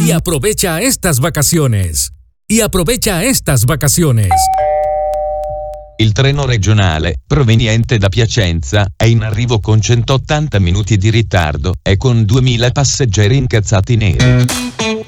Y aprovecha estas vacaciones. Y aprovecha estas vacaciones. Il treno regionale, proveniente da Piacenza, è in arrivo con 180 minuti di ritardo e con 2000 passeggeri incazzati neri.